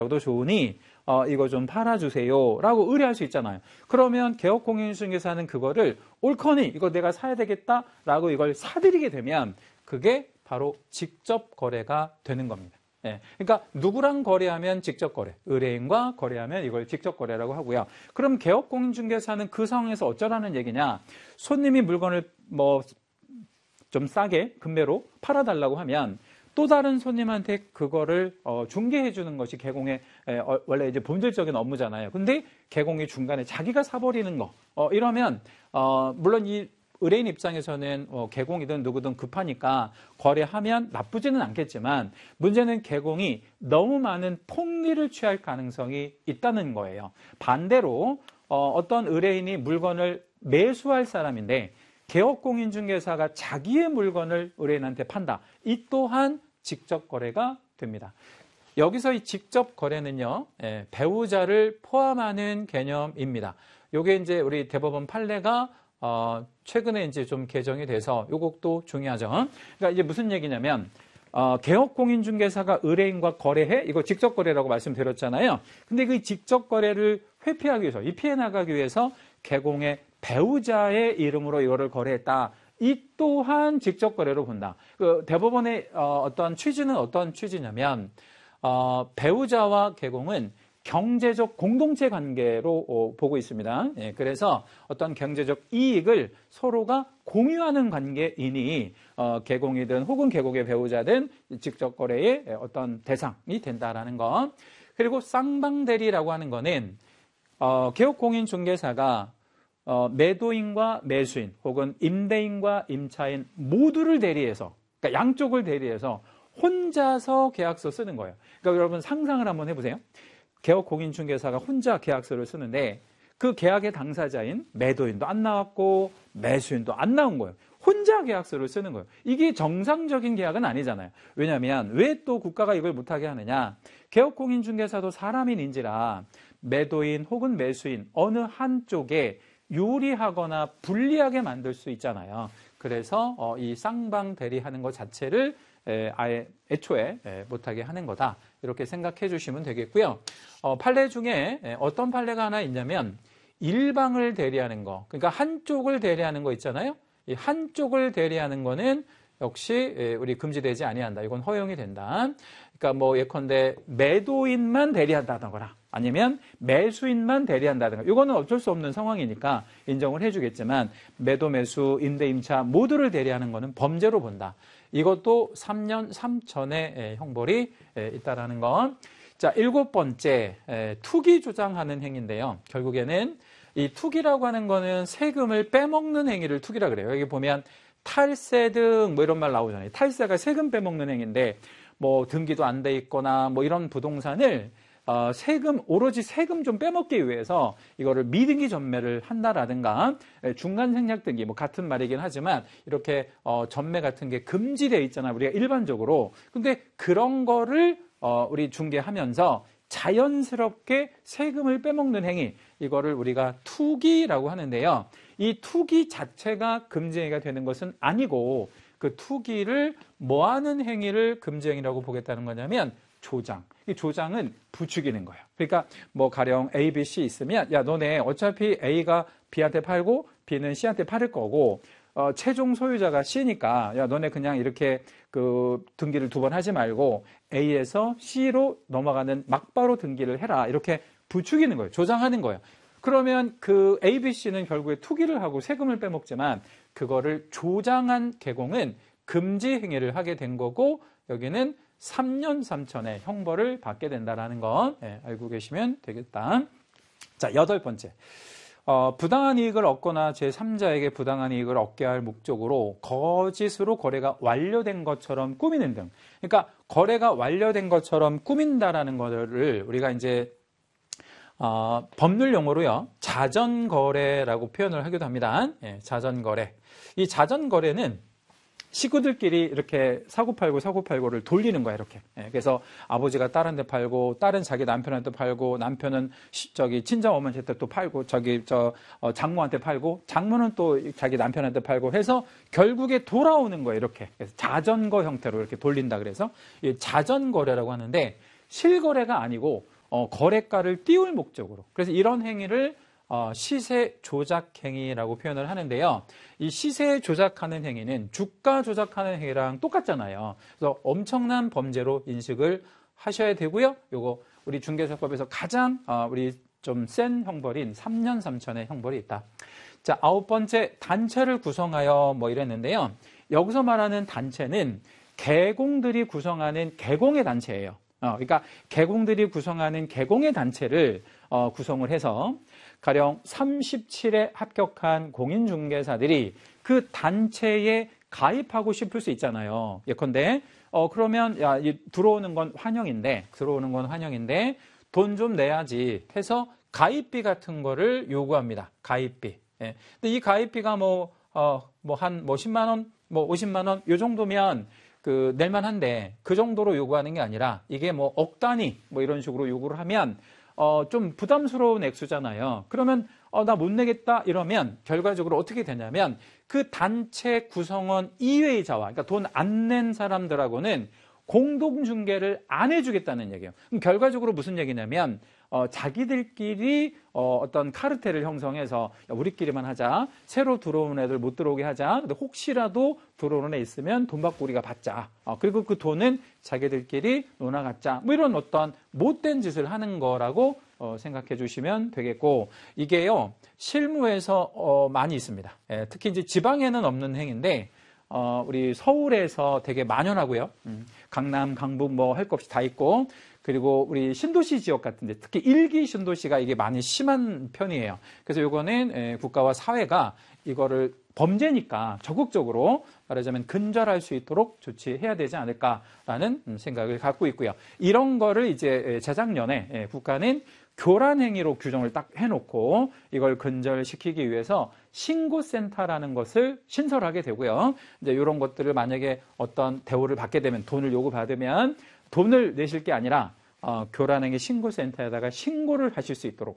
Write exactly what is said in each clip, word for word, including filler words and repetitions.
도 좋으니 어, 이거 좀 팔아주세요 라고 의뢰할 수 있잖아요. 그러면 개업공인중개사는 그거를 옳거니 이거 내가 사야 되겠다 라고 이걸 사들이게 되면 그게 바로 직접 거래가 되는 겁니다. 예, 그러니까 누구랑 거래하면 직접 거래, 의뢰인과 거래하면 이걸 직접 거래라고 하고요. 그럼 개업공인중개사는 그 상황에서 어쩌라는 얘기냐? 손님이 물건을 뭐 좀 싸게 금매로 팔아달라고 하면 또 다른 손님한테 그거를 어, 중개해 주는 것이 개공의 에, 어, 원래 이제 본질적인 업무잖아요. 근데 개공이 중간에 자기가 사버리는 거 어, 이러면 어, 물론 이 의뢰인 입장에서는 어, 개공이든 누구든 급하니까 거래하면 나쁘지는 않겠지만 문제는 개공이 너무 많은 폭리를 취할 가능성이 있다는 거예요. 반대로 어, 어떤 의뢰인이 물건을 매수할 사람인데 개업공인중개사가 자기의 물건을 의뢰인한테 판다. 이 또한 직접 거래가 됩니다. 여기서 이 직접 거래는요, 예, 배우자를 포함하는 개념입니다. 요게 이제 우리 대법원 판례가 어, 최근에 이제 좀 개정이 돼서 요것도 중요하죠. 그러니까 이제 무슨 얘기냐면 어, 개업공인중개사가 의뢰인과 거래해? 이거 직접 거래라고 말씀드렸잖아요. 근데 그 직접 거래를 회피하기 위해서, 이 피해 나가기 위해서 개공의 배우자의 이름으로 이거를 거래했다. 이 또한 직접 거래로 본다. 그 대법원의 어, 어떤 취지는 어떤 취지냐면 어, 배우자와 개공은 경제적 공동체 관계로 어, 보고 있습니다. 예, 그래서 어떤 경제적 이익을 서로가 공유하는 관계이니 어, 개공이든 혹은 개공의 배우자든 직접 거래의 어떤 대상이 된다라는 것. 그리고 쌍방대리라고 하는 거는 어, 개업공인중개사가 어, 매도인과 매수인 혹은 임대인과 임차인 모두를 대리해서 그러니까 양쪽을 대리해서 혼자서 계약서 쓰는 거예요. 그러니까 여러분 상상을 한번 해보세요. 개업공인중개사가 혼자 계약서를 쓰는데 그 계약의 당사자인 매도인도 안 나왔고 매수인도 안 나온 거예요. 혼자 계약서를 쓰는 거예요. 이게 정상적인 계약은 아니잖아요. 왜냐하면 왜 또 국가가 이걸 못하게 하느냐. 개업공인중개사도 사람인인지라 매도인 혹은 매수인 어느 한쪽에 유리하거나 불리하게 만들 수 있잖아요. 그래서 어, 이 쌍방 대리하는 것 자체를 에, 아예 애초에 에, 못하게 하는 거다. 이렇게 생각해 주시면 되겠고요. 어, 판례 중에 에, 어떤 판례가 하나 있냐면 일방을 대리하는 거. 그러니까 한쪽을 대리하는 거 있잖아요. 이 한쪽을 대리하는 거는 역시 에, 우리 금지되지 아니한다. 이건 허용이 된다. 그러니까 뭐 예컨대 매도인만 대리한다거나 아니면 매수인만 대리한다든가 이거는 어쩔 수 없는 상황이니까 인정을 해주겠지만 매도, 매수, 임대, 임차 모두를 대리하는 거는 범죄로 본다. 이것도 삼 년 삼천의 형벌이 있다라는 건. 자, 일곱 번째 투기 조장하는 행위인데요. 결국에는 이 투기라고 하는 거는 세금을 빼먹는 행위를 투기라 그래요. 여기 보면 탈세 등 뭐 이런 말 나오잖아요. 탈세가 세금 빼먹는 행위인데 뭐 등기도 안 돼 있거나 뭐 이런 부동산을 어, 세금, 오로지 세금 좀 빼먹기 위해서 이거를 미등기 전매를 한다라든가 중간 생략 등기, 뭐 같은 말이긴 하지만 이렇게 어, 전매 같은 게 금지되어 있잖아요. 우리가 일반적으로. 근데 그런 거를 어, 우리 중개하면서 자연스럽게 세금을 빼먹는 행위, 이거를 우리가 투기라고 하는데요. 이 투기 자체가 금지행위가 되는 것은 아니고 그 투기를 뭐하는 행위를 금지행위라고 보겠다는 거냐면 조장. 이 조장은 부추기는 거예요. 그러니까 뭐 가령 A, B, C 있으면 야 너네 어차피 A가 B한테 팔고 B는 C한테 팔을 거고 어, 최종 소유자가 C니까 야 너네 그냥 이렇게 그 등기를 두 번 하지 말고 A에서 C로 넘어가는 막바로 등기를 해라. 이렇게 부추기는 거예요. 조장하는 거예요. 그러면 그 A, B, C는 결국에 투기를 하고 세금을 빼먹지만 그거를 조장한 개공은 금지 행위를 하게 된 거고 여기는 삼 년 삼천의 형벌을 받게 된다는 거 네, 알고 계시면 되겠다. 자, 여덟 번째. 어, 부당한 이익을 얻거나 제삼자에게 부당한 이익을 얻게 할 목적으로 거짓으로 거래가 완료된 것처럼 꾸미는 등. 그러니까 거래가 완료된 것처럼 꾸민다라는 거를 우리가 이제 어, 법률 용어로요. 자전거래라고 표현을 하기도 합니다. 예, 자전거래. 이 자전거래는 식구들끼리 이렇게 사고팔고 사고팔고를 돌리는 거야, 이렇게. 예, 그래서 아버지가 딸한테 팔고, 딸은 자기 남편한테 팔고, 남편은 시, 저기 친정 어머니한테 또 팔고, 저기 저 어, 장모한테 팔고, 장모는 또 자기 남편한테 팔고 해서 결국에 돌아오는 거예요, 이렇게. 그래서 자전거 형태로 이렇게 돌린다 그래서 이 자전거래라고 하는데 실거래가 아니고 어, 거래가를 띄울 목적으로. 그래서 이런 행위를 어, 시세 조작 행위라고 표현을 하는데요. 이 시세 조작하는 행위는 주가 조작하는 행위랑 똑같잖아요. 그래서 엄청난 범죄로 인식을 하셔야 되고요. 요거 우리 중개사법에서 가장 어, 우리 좀 센 형벌인 삼 년 삼천의 형벌이 있다. 자, 아홉 번째, 단체를 구성하여 뭐 이랬는데요. 여기서 말하는 단체는 개공들이 구성하는 개공의 단체예요. 어, 그러니까 개공들이 구성하는 개공의 단체를 어, 구성을 해서 가령 삼십칠에 합격한 공인중개사들이 그 단체에 가입하고 싶을 수 있잖아요. 예컨대 어, 그러면 야, 이, 들어오는 건 환영인데 들어오는 건 환영인데 돈 좀 내야지 해서 가입비 같은 거를 요구합니다. 가입비. 예. 근데 이 가입비가 뭐, 어, 뭐 한, 뭐 십만 원, 뭐 오십만 원, 요 정도면 그, 낼만한데, 그 정도로 요구하는 게 아니라, 이게 뭐 억 단위, 뭐 이런 식으로 요구를 하면, 어, 좀 부담스러운 액수잖아요. 그러면, 어, 나 못 내겠다 이러면, 결과적으로 어떻게 되냐면, 그 단체 구성원 이외의 자와, 그러니까 돈 안 낸 사람들하고는 공동중개를 안 해주겠다는 얘기예요. 그럼 결과적으로 무슨 얘기냐면, 어, 자기들끼리 어, 어떤 카르텔을 형성해서 야, 우리끼리만 하자. 새로 들어오는 애들 못 들어오게 하자. 근데 혹시라도 들어오는 애 있으면 돈 받고 우리가 받자. 어, 그리고 그 돈은 자기들끼리 논아 갖자. 뭐 이런 어떤 못된 짓을 하는 거라고 어, 생각해 주시면 되겠고, 이게요 실무에서 어, 많이 있습니다. 예, 특히 이제 지방에는 없는 행위인데 어, 우리 서울에서 되게 만연하고요. 음, 강남, 강북 뭐 할 것 없이 다 있고. 그리고 우리 신도시 지역 같은데 특히 일기 신도시가 이게 많이 심한 편이에요. 그래서 이거는 국가와 사회가 이거를 범죄니까 적극적으로 말하자면 근절할 수 있도록 조치해야 되지 않을까라는 생각을 갖고 있고요. 이런 거를 이제 재작년에 국가는 교란 행위로 규정을 딱 해놓고 이걸 근절시키기 위해서 신고센터라는 것을 신설하게 되고요. 이제 이런 것들을 만약에 어떤 대우를 받게 되면 돈을 요구받으면 돈을 내실 게 아니라 어, 교란행위 신고센터에다가 신고를 하실 수 있도록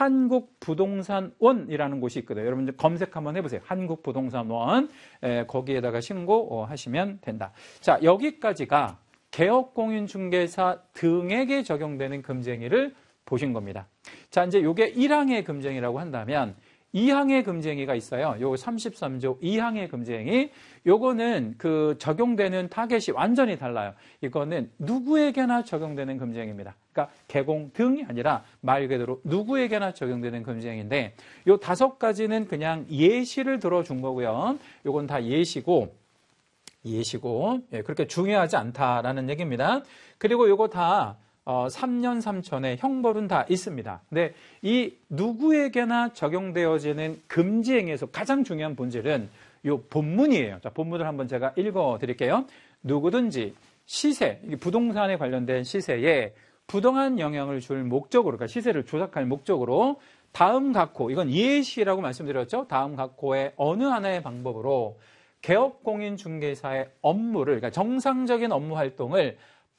한국부동산원이라는 곳이 있거든요. 여러분 검색 한번 해보세요. 한국부동산원 에, 거기에다가 신고하시면 된다. 자, 여기까지가 개업공인중개사 등에게 적용되는 금지행위를 보신 겁니다. 자, 이제 이게 일 항의 금지행위라고 한다면 이 항의 금지행위가 있어요. 요 삼십삼 조 이 항의 금지행위. 요거는 그 적용되는 타겟이 완전히 달라요. 이거는 누구에게나 적용되는 금지행위입니다. 그러니까 개공 등이 아니라 말 그대로 누구에게나 적용되는 금지행위인데 요 다섯 가지는 그냥 예시를 들어준 거고요. 요건 다 예시고 예시고 예, 그렇게 중요하지 않다라는 얘기입니다. 그리고 요거 다 어, 삼 년 삼천의 형벌은 다 있습니다. 근데 이 누구에게나 적용되어지는 금지행위에서 가장 중요한 본질은 요 본문이에요. 자, 본문을 한번 제가 읽어 드릴게요. 누구든지 시세, 부동산에 관련된 시세에 부당한 영향을 줄 목적으로, 그러니까 시세를 조작할 목적으로 다음 각호, 이건 예시라고 말씀드렸죠. 다음 각호의 어느 하나의 방법으로 개업공인중개사의 업무를, 그러니까 정상적인 업무 활동을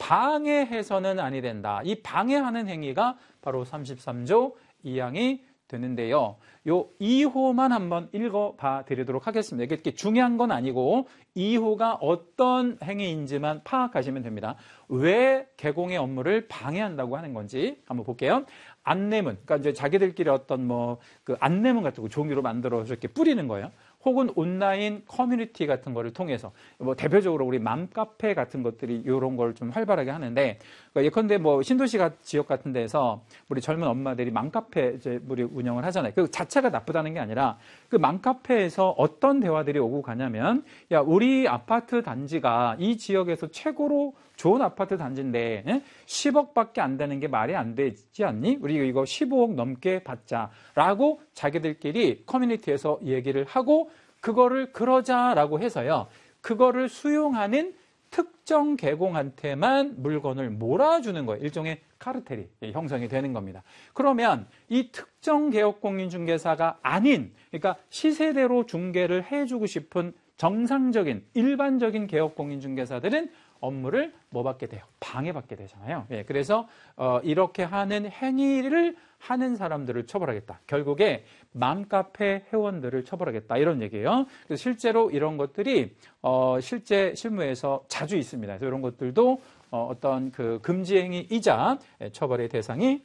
방해해서는 아니 된다. 이 방해하는 행위가 바로 삼십삼 조 이 항이 되는데요. 요 이 호만 한번 읽어봐 드리도록 하겠습니다. 이게 이렇게 중요한 건 아니고 이 호가 어떤 행위인지만 파악하시면 됩니다. 왜 개공의 업무를 방해한다고 하는 건지 한번 볼게요. 안내문, 그러니까 이제 자기들끼리 어떤 뭐 그 안내문 같은 거 종이로 만들어서 이렇게 뿌리는 거예요. 혹은 온라인 커뮤니티 같은 거를 통해서 뭐 대표적으로 우리 맘카페 같은 것들이 이런 걸 좀 활발하게 하는데 그러니까 예컨대 뭐 신도시 지역 같은 데서 우리 젊은 엄마들이 맘카페 이제 우리 운영을 하잖아요. 그 자체가 나쁘다는 게 아니라 그 맘카페에서 어떤 대화들이 오고 가냐면 야 우리 아파트 단지가 이 지역에서 최고로 좋은 아파트 단지인데 예? 십억밖에 안 되는 게 말이 안 되지 않니? 우리 이거 십오억 넘게 받자라고 자기들끼리 커뮤니티에서 얘기를 하고 그거를 그러자라고 해서요. 그거를 수용하는 특정 개공한테만 물건을 몰아주는 거예요. 일종의 카르텔이 형성이 되는 겁니다. 그러면 이 특정 개업공인중개사가 아닌, 그러니까 시세대로 중개를 해주고 싶은 정상적인 일반적인 개업공인중개사들은 업무를 뭐 받게 돼요? 방해받게 되잖아요. 예, 그래서 어, 이렇게 하는 행위를 하는 사람들을 처벌하겠다. 결국에 맘카페 회원들을 처벌하겠다. 이런 얘기예요. 그래서 실제로 이런 것들이 어, 실제 실무에서 자주 있습니다. 그래서 이런 것들도 어떤 그 금지 행위이자 처벌의 대상이